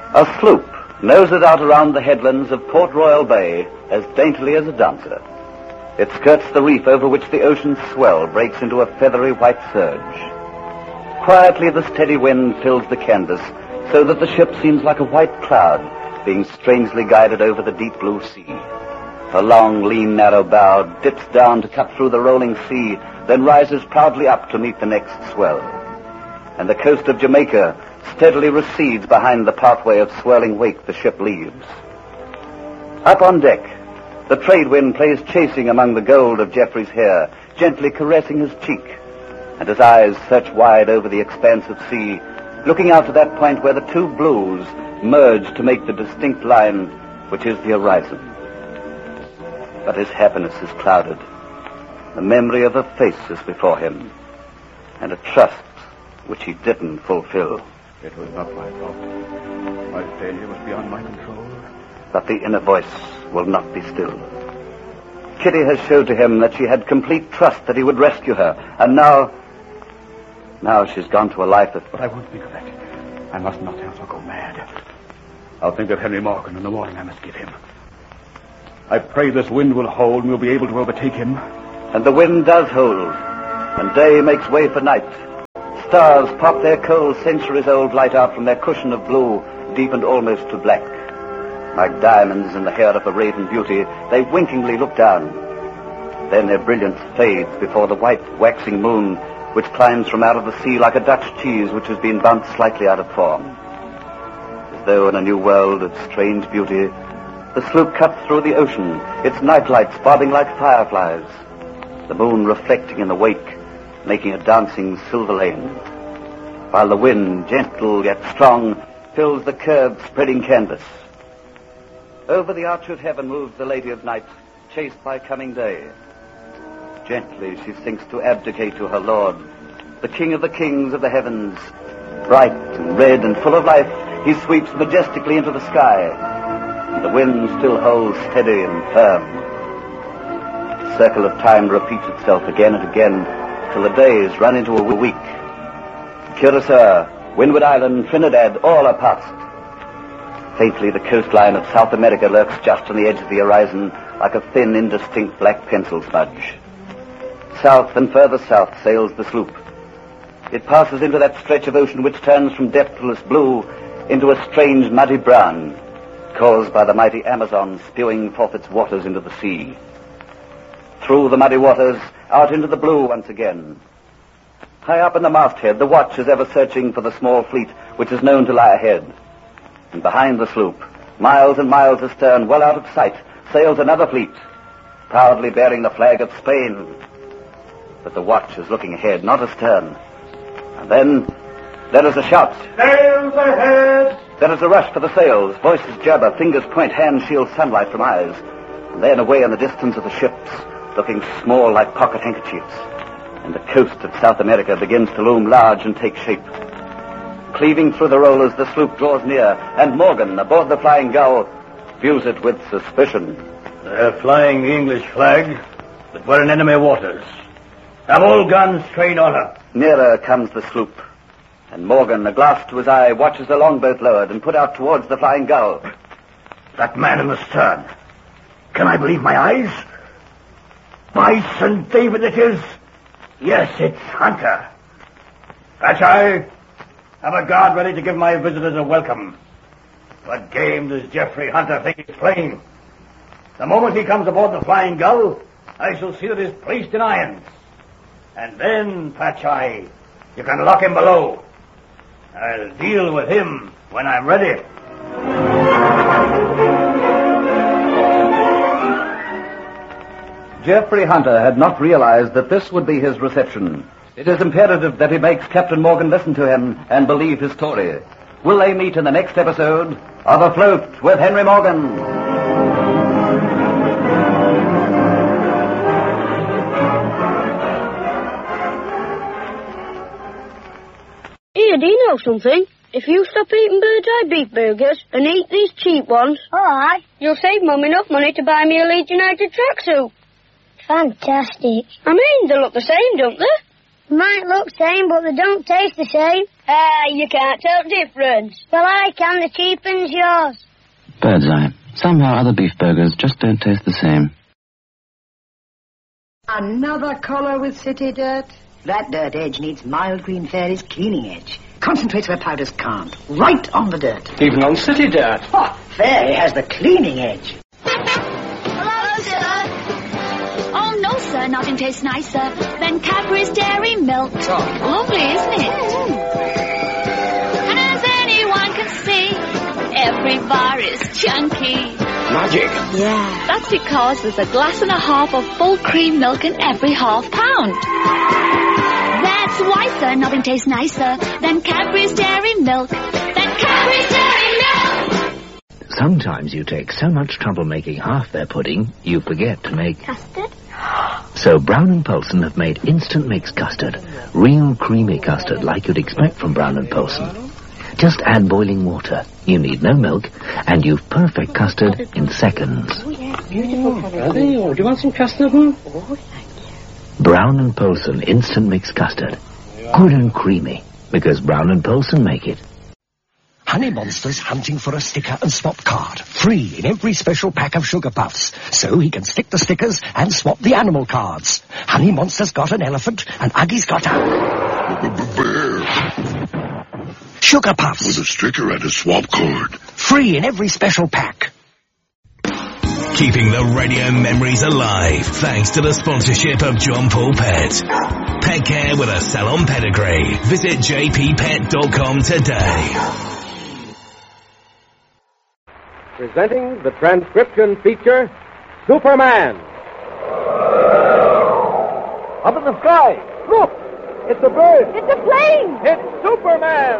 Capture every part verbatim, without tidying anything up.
A sloop noses out around the headlands of Port Royal Bay as daintily as a dancer. It skirts the reef over which the ocean's swell breaks into a feathery white surge. Quietly, the steady wind fills the canvas so that the ship seems like a white cloud being strangely guided over the deep blue sea. Her long, lean, narrow bow dips down to cut through the rolling sea, then rises proudly up to meet the next swell. And the coast of Jamaica steadily recedes behind the pathway of swirling wake the ship leaves. Up on deck, the trade wind plays chasing among the gold of Geoffrey's hair, gently caressing his cheek, and his eyes search wide over the expanse of sea, looking out to that point where the two blues merge to make the distinct line which is the horizon. But his happiness is clouded. The memory of her face is before him, and a trust which he didn't fulfill. It was not my fault. My failure was beyond my control. But the inner voice will not be still. Kitty has showed to him that she had complete trust that he would rescue her, and now... Now she's gone to a life that... But I won't think of that. I must not else I'll go mad. I'll think of Henry Morgan and the warning I must give him. I pray this wind will hold and we'll be able to overtake him. And the wind does hold, and day makes way for night. Stars pop their cold centuries-old light out from their cushion of blue, deepened almost to black. Like diamonds in the hair of a raven beauty, they winkingly look down. Then their brilliance fades before the white, waxing moon, which climbs from out of the sea like a Dutch cheese which has been bumped slightly out of form. As though in a new world of strange beauty, the sloop cuts through the ocean, its night lights bobbing like fireflies, the moon reflecting in the wake, making a dancing silver lane, while the wind, gentle yet strong, fills the curved, spreading canvas. Over the arch of heaven moves the Lady of Night, chased by coming day. Gently she sinks to abdicate to her Lord, the King of the kings of the heavens. Bright and red and full of life, he sweeps majestically into the sky. The wind still holds steady and firm. The circle of time repeats itself again and again till the days run into a week. Curacao, Windward Island, Trinidad, all are past. Faintly, the coastline of South America lurks just on the edge of the horizon like a thin, indistinct black pencil smudge. South and further south sails the sloop. It passes into that stretch of ocean which turns from depthless blue into a strange muddy brown, caused by the mighty Amazon spewing forth its waters into the sea. Through the muddy waters, out into the blue once again. High up in the masthead, the watch is ever searching for the small fleet which is known to lie ahead. And behind the sloop, miles and miles astern, well out of sight, sails another fleet, proudly bearing the flag of Spain. But the watch is looking ahead, not astern. And then there is a shout. Sails ahead! There is a rush for the sails. Voices jabber, fingers point, hands shield sunlight from eyes. And then away in the distance are the ships, looking small like pocket handkerchiefs. And the coast of South America begins to loom large and take shape. Cleaving through the rollers, the sloop draws near, and Morgan, aboard the Flying Gull, views it with suspicion. They're flying the English flag, but we're in enemy waters. Have all guns trained on her. Nearer comes the sloop, and Morgan, a glass to his eye, watches the longboat lowered and put out towards the Flying Gull. That man in the stern. Can I believe my eyes? By Saint David it is. Yes, it's Hunter. Patchai, have a guard ready to give my visitors a welcome. What game does Geoffrey Hunter think he's playing? The moment he comes aboard the Flying Gull, I shall see that he's placed in irons. And then, Patchai, you can lock him below. I'll deal with him when I'm ready. Geoffrey Hunter had not realized that this would be his reception. It is imperative that he makes Captain Morgan listen to him and believe his story. Will they meet in the next episode of Afloat with Henry Morgan? Here, do you know something? If you stop eating Bird's Eye beef burgers and eat these cheap ones, all right, you'll save Mum enough money to buy me a Leeds United tracksuit. Fantastic. I mean, they look the same, don't they? They might look same, but they don't taste the same. Ah, you can't tell the difference. Well, I can. The cheapens yours. Birdseye. Somehow other beef burgers just don't taste the same. Another collar with city dirt? That dirt edge needs Mild Green Fairy's cleaning edge. Concentrates where powders can't. Right on the dirt. Even on city dirt. Oh, Fairy has the cleaning edge. Hello, sir. Oh, no, sir. Nothing tastes nicer than Cadbury's Dairy Milk. Oh. Lovely, isn't it? And as anyone can see, every bar is chunky. Magic. Yeah. That's because there's a glass and a half of full cream milk in every half pound. That's why, sir, nothing tastes nicer than Cadbury's Dairy Milk. Than Cadbury's Dairy Milk! Sometimes you take so much trouble making half their pudding, you forget to make... Custard? So Brown and Polson have made instant mix custard. Real creamy custard like you'd expect from Brown and Polson. Just add boiling water. You need no milk, and you've perfect custard in seconds. Oh, yeah, beautiful. Oh, do you want some custard? Hmm? Oh, thank you. Brown and Polson instant mix custard. Good and creamy, because Brown and Polson make it. Honey Monster's hunting for a sticker and swap card. Free in every special pack of Sugar Puffs. So he can stick the stickers and swap the animal cards. Honey Monster's got an elephant and Uggy's got a... bear. Sugar Puffs. With a sticker and a swap card. Free in every special pack. Keeping the radio memories alive thanks to the sponsorship of John Paul Pet. Pet care with a salon pedigree. Visit j p pet dot com today. Presenting the transcription feature, Superman. Up in the sky, look! It's a bird! It's a plane! It's Superman!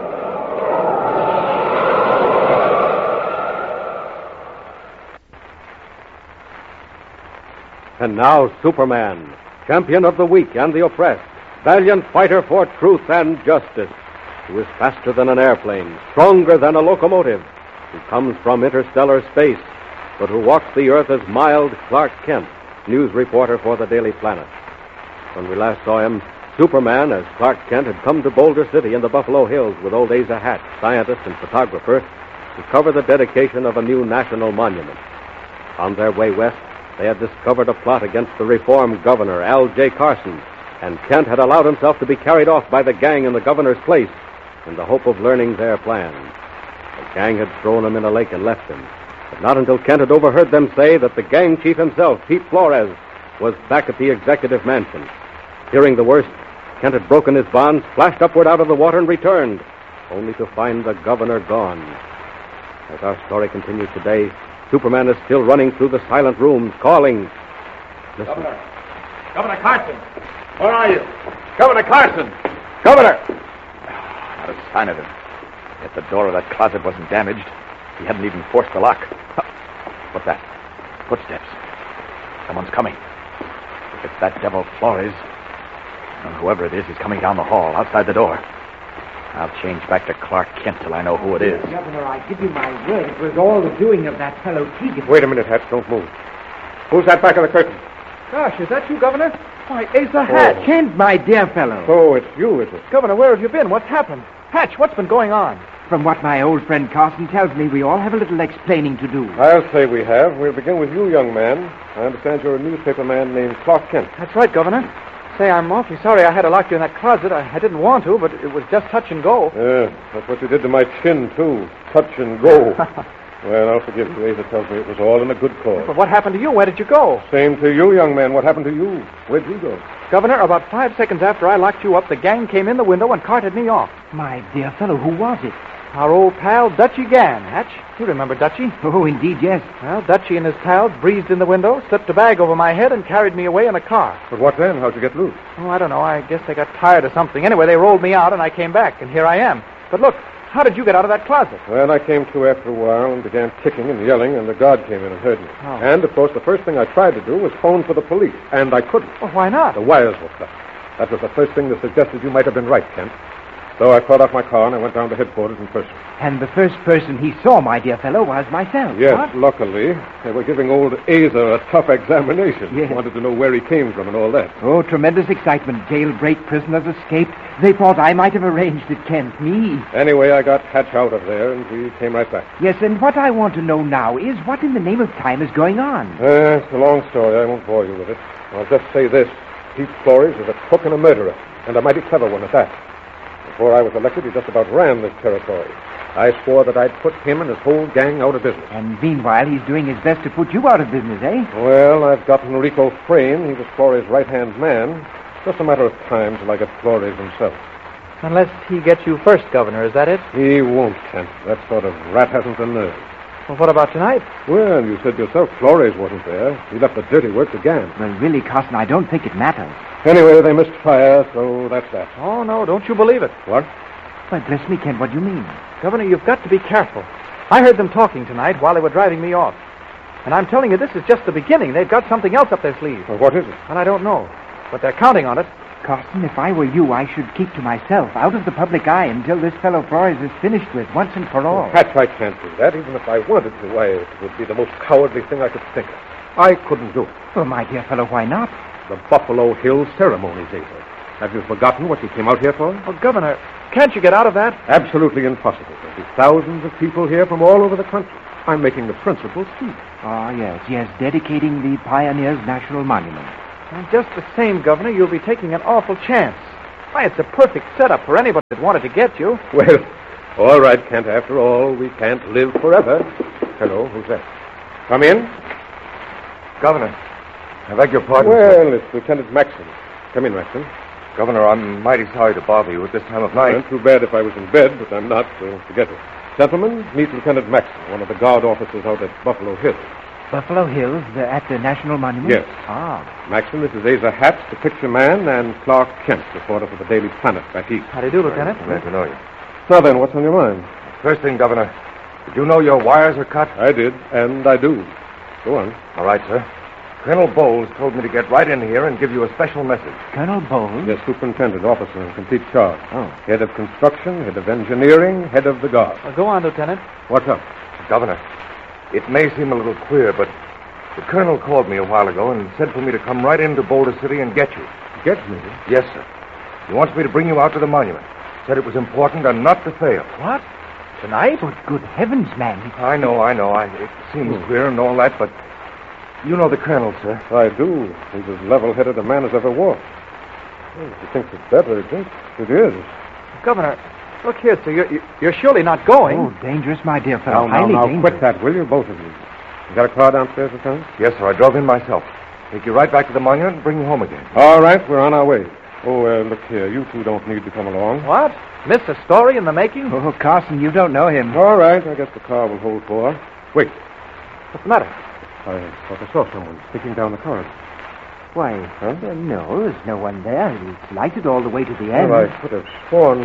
And now Superman, champion of the weak and the oppressed, valiant fighter for truth and justice, who is faster than an airplane, stronger than a locomotive, who comes from interstellar space, but who walks the earth as mild Clark Kent, news reporter for the Daily Planet. When we last saw him, Superman, as Clark Kent, had come to Boulder City in the Buffalo Hills with old Asa Hatch, scientist and photographer, to cover the dedication of a new national monument. On their way west, they had discovered a plot against the reformed governor, Al J. Carson, and Kent had allowed himself to be carried off by the gang in the governor's place in the hope of learning their plans. The gang had thrown him in a lake and left him, but not until Kent had overheard them say that the gang chief himself, Pete Flores, was back at the executive mansion. Hearing the worst, Kent had broken his bonds, splashed upward out of the water, and returned, only to find the governor gone. As our story continues today, Superman is still running through the silent rooms, calling. Listen. Governor! Governor Carson! Where are you? Governor Carson! Governor! Not a sign of him. Yet the door of that closet wasn't damaged. He hadn't even forced the lock. What's that? Footsteps. Someone's coming. If it's that devil Flores, or whoever it is, he's coming down the hall, outside the door. I'll change back to Clark Kent till I know who it is. Governor, I give you my word, it was all the doing of that fellow Teagan. Wait a minute, Hatch, don't move. Who's that back of the curtain? Gosh, is that you, Governor? Why, Asa Hatch. Kent, my dear fellow. Oh, it's you, is it? Governor, where have you been? What's happened? Hatch, what's been going on? From what my old friend Carson tells me, we all have a little explaining to do. I'll say we have. We'll begin with you, young man. I understand you're a newspaper man named Clark Kent. That's right, Governor. Say, I'm awfully sorry I had to lock you in that closet. I, I didn't want to, but it was just touch and go. Yeah, that's what you did to my chin, too. Touch and go. Well, I'll forgive you. Asa tells me it was all in a good cause. But what happened to you? Where did you go? Same to you, young man. What happened to you? Where'd you go? Governor, about five seconds after I locked you up, the gang came in the window and carted me off. My dear fellow, who was it? Our old pal, Dutchy Gann, Hatch. You remember Dutchy? Oh, indeed, yes. Well, Dutchy and his pals breezed in the window, slipped a bag over my head, and carried me away in a car. But what then? How'd you get loose? Oh, I don't know. I guess they got tired of something. Anyway, they rolled me out, and I came back, and here I am. But look, how did you get out of that closet? Well, I came to after a while and began kicking and yelling, and the guard came in and heard me. Oh. And, of course, the first thing I tried to do was phone for the police, and I couldn't. Well, why not? The wires were cut. That was the first thing that suggested you might have been right, Kent. So I called off my car and I went down to headquarters in person. And the first person he saw, my dear fellow, was myself. Yes, What? luckily. They were giving old Asa a tough examination. Yes. Wanted to know where he came from and all that. Oh, tremendous excitement. Jailbreak, prisoners escaped. They thought I might have arranged it, Kent. Me. Anyway, I got Hatch out of there and we came right back. Yes, and what I want to know now is what in the name of time is going on? Uh, it's a long story. I won't bore you with it. I'll just say this. Pete Flores is a crook and a murderer, and a mighty clever one at that. Before I was elected, he just about ran this territory. I swore that I'd put him and his whole gang out of business. And meanwhile, he's doing his best to put you out of business, eh? Well, I've got Enrico Frame. He was Flores' right-hand man. Just a matter of time till I get Flores himself. Unless he gets you first, Governor, is that it? He won't, Kent. That sort of rat hasn't the nerve. Well, what about tonight? Well, you said yourself Flores wasn't there. He left the dirty work to Gann. Well, really, Carson, I don't think it matters. Anyway, they missed fire, so that's that. Oh, no, don't you believe it. What? Why, bless me, Kent, what do you mean? Governor, you've got to be careful. I heard them talking tonight while they were driving me off. And I'm telling you, this is just the beginning. They've got something else up their sleeve. Well, what is it? And I don't know. But they're counting on it. Carson, if I were you, I should keep to myself, out of the public eye, until this fellow Flores is finished with, once and for all. Well, Hatch, I can't do that. Even if I wanted to, I, it would be the most cowardly thing I could think of. I couldn't do it. Well, my dear fellow, why not? The Buffalo Hills ceremonies, Asa. Have you forgotten what you came out here for? Oh, Governor, can't you get out of that? Absolutely impossible. There'll be thousands of people here from all over the country. I'm making the principal speech. Oh, yes, yes, dedicating the Pioneers National Monument. And just the same, Governor, you'll be taking an awful chance. Why, it's a perfect setup for anybody that wanted to get you. Well, all right, Kent. After all, we can't live forever. Hello, who's that? Come in. Governor, I beg your pardon. Well, sir. it's Lieutenant Maxson. Come in, Maxson. Governor, I'm mighty sorry to bother you at this time of night. Well, too bad if I was in bed, but I'm not, so forget it. Gentlemen, meet Lieutenant Maxson, one of the guard officers out at Buffalo Hills. Buffalo Hills, the, at the National Monument? Yes. Ah. Maxson, this is Asa Hatch, the picture man, and Clark Kent, reporter for the Daily Planet back east. How do you do, Lieutenant? Glad to know you. Now then, what's on your mind? First thing, Governor, did you know your wires are cut? I did, and I do. Go on. All right, sir. Colonel Bowles told me to get right in here and give you a special message. Colonel Bowles? Yes, superintendent, officer in complete charge. Oh. Head of construction, head of engineering, head of the guard. Well, go on, Lieutenant. What's up? Governor, it may seem a little queer, but the colonel called me a while ago and said for me to come right into Boulder City and get you. Get me? Yes, sir. He wants me to bring you out to the monument. Said it was important and not to fail. What? Tonight? But good heavens, man. I know, I know. I, it seems Hmm. queer and all that, but you know the colonel, sir. I do. He's as level-headed a man as ever walked. Well, if he thinks it's that urgent, it is. Governor, look here, sir. You're, you're surely not going. Oh, dangerous, my dear fellow. Now, now, Highly now, dangerous. quit that, will you, both of you? You got a car downstairs, Lieutenant? Yes, sir. I drove in myself. Take you right back to the monument and bring you home again. All right, we're on our way. Oh, uh, look here. You two don't need to come along. What? Miss a story in the making? Oh, Carson, you don't know him. All right, I guess the car will hold four. Wait. What's the matter? I thought I saw someone sneaking down the corridor. Why, huh? uh, no, there's no one there. It's lighted all the way to the end. Well, I could have sworn.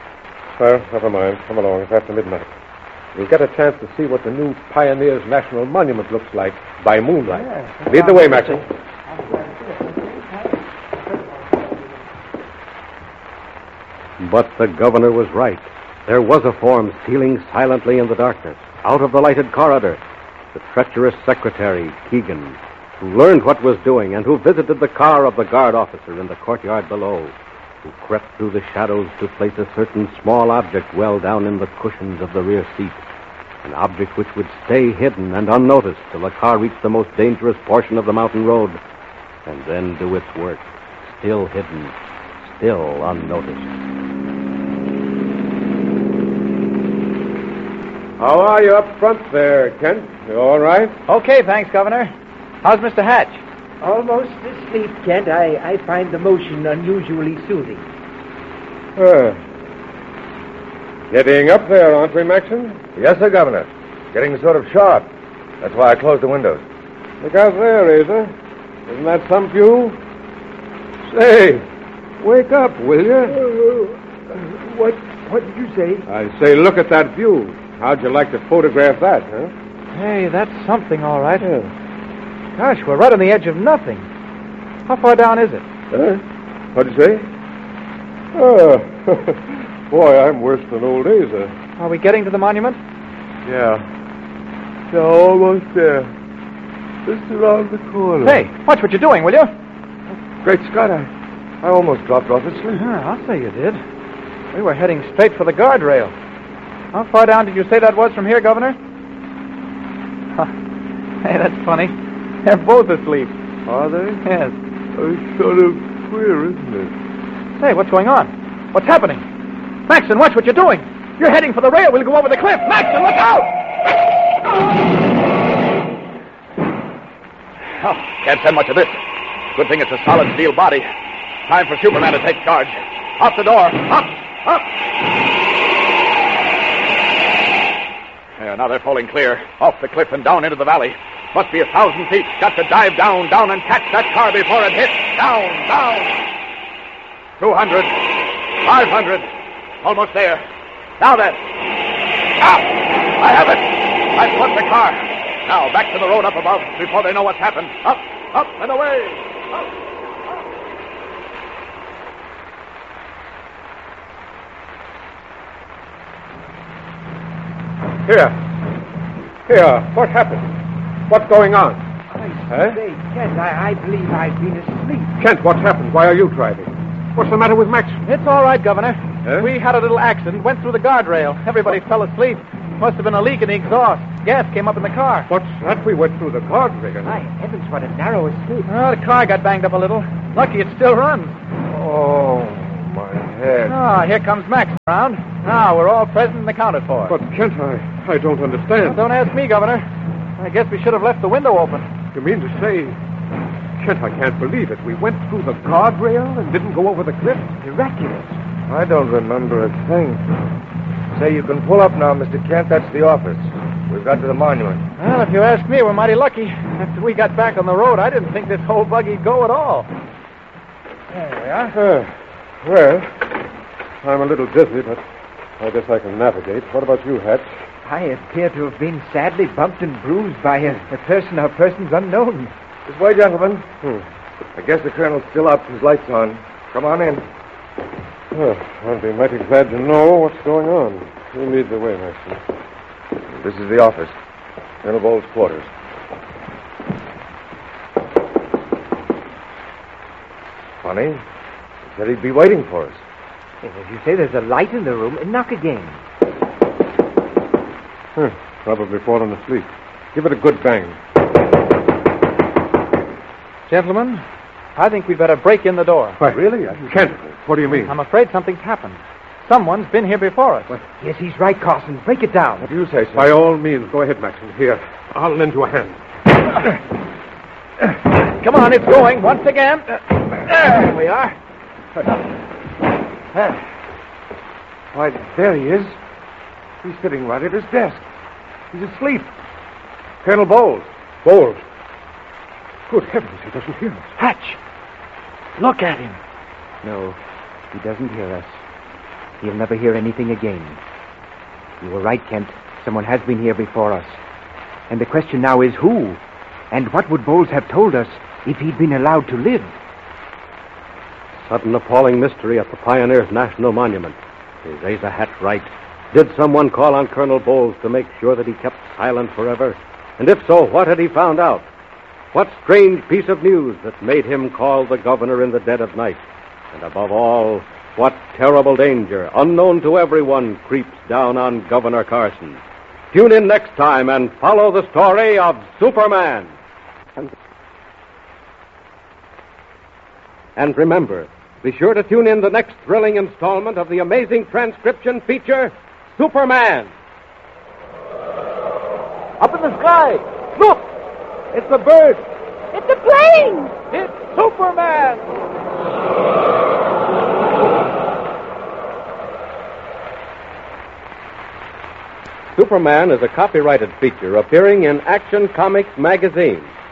Well, never mind. Come along. It's after midnight. You'll get a chance to see what the new Pioneers National Monument looks like by moonlight. Yeah, Lead the way, Maxwell. But the governor was right. There was a form stealing silently in the darkness, out of the lighted corridor. The treacherous secretary, Keegan, who learned what was doing and who visited the car of the guard officer in the courtyard below, who crept through the shadows to place a certain small object well down in the cushions of the rear seat, an object which would stay hidden and unnoticed till the car reached the most dangerous portion of the mountain road, and then do its work, still hidden, still unnoticed. How are you up front there, Kent? You all right? Okay, thanks, Governor. How's Mister Hatch? Almost asleep, Kent. I, I find the motion unusually soothing. Uh, getting up there, aren't we, Maxon? Yes, sir, Governor. Getting sort of sharp. That's why I closed the windows. Look out there, Asa. Isn't that some view? Say, wake up, will you? Uh, what, what did you say? I say, look at that view. How'd you like to photograph that, huh? Hey, that's something, all right. Yeah. Gosh, we're right on the edge of nothing. How far down is it? Huh? What'd you say? Oh, Boy, I'm worse than old Asa. Are we getting to the monument? Yeah. Yeah, almost there. Just around the corner. Hey, watch what you're doing, will you? Great Scott, I, I almost dropped off asleep. Yeah, I'll say you did. We were heading straight for the guardrail. How far down did you say that was from here, Governor? Huh. Hey, that's funny. They're both asleep. Are they? Yes. It's sort of queer, isn't it? Say, what's going on? What's happening? Maxon, watch what you're doing. You're heading for the rail. We'll go over the cliff. Maxon, look out! Oh, can't send much of this. Good thing it's a solid steel body. Time for Superman to take charge. Out the door. Up! Up! There, now they're falling clear. Off the cliff and down into the valley. Must be a thousand feet. Got to dive down, down, and catch that car before it hits. Down, down. Two hundred. Five hundred. Almost there. Now then. Ah! I have it. I've put the car. Now back to the road up above before they know what's happened. Up, up, and away. Up, up. Here. Here. What happened? What's going on? I say, Kent, I, I believe I've been asleep. Kent, what happened? Why are you driving? What's the matter with Max? It's all right, Governor. Huh? We had a little accident, went through the guardrail. Everybody fell asleep. Must have been a leak in the exhaust. Gas came up in the car. What's that? We went through the guardrail. My heavens, what a narrow escape. Oh, the car got banged up a little. Lucky it still runs. Oh, my head. Ah, here comes Max around. Now we're all present and accounted for. But, Kent, I, I don't understand. Well, don't ask me, Governor. I guess we should have left the window open. You mean to say... Kent, I can't believe it. We went through the guardrail and didn't go over the cliff? Miraculous. I don't remember a thing. Say, you can pull up now, Mister Kent. That's the office. We've got to the monument. Well, if you ask me, we're mighty lucky. After we got back on the road, I didn't think this whole buggy'd go at all. There we are. Uh, well, I'm a little dizzy, but I guess I can navigate. What about you, Hatch? I appear to have been sadly bumped and bruised by a, a person or persons unknown. This way, gentlemen. Hmm. I guess the colonel's still up. His light's on. Come on in. Well, I'd be mighty glad to know what's going on. You lead the way, Maxon. This is the office. Colonel Bowles' quarters. Funny. He said he'd be waiting for us. If you say there's a light in the room, knock again. Huh. Probably fallen asleep. Give it a good bang. Gentlemen, I think we'd better break in the door. Why, really? I can't. What do you mean? I'm afraid something's happened. Someone's been here before us. Well, yes, he's right, Carson. Break it down. What do you say, sir? By all means, go ahead, Maxon. Here, I'll lend you a hand. Come on, it's going once again. There we are. Why, there he is. He's sitting right at his desk. He's asleep. Colonel Bowles. Bowles. Good heavens, he doesn't hear us. Hatch, look at him. No, he doesn't hear us. He'll never hear anything again. You were right, Kent. Someone has been here before us. And the question now is who? And what would Bowles have told us if he'd been allowed to live? Sudden appalling mystery at the Pioneers' National Monument. Is Asa Hatch right? Did someone call on Colonel Bowles to make sure that he kept silent forever? And if so, what had he found out? What strange piece of news that made him call the governor in the dead of night? And above all, what terrible danger, unknown to everyone, creeps down on Governor Carson? Tune in next time and follow the story of Superman. And, and remember, be sure to tune in the next thrilling installment of the amazing transcription feature, Superman. Up in the sky. Look! It's a bird. It's a plane. It's Superman. Superman is a copyrighted feature appearing in Action Comics magazine.